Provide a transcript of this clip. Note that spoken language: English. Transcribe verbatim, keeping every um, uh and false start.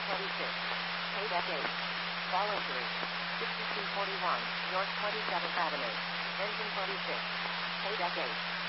twenty-six. Pay deck eight. Follow through. sixty-two forty-one, North twenty-seventh Avenue. Engine twenty-six. Pay deck eight.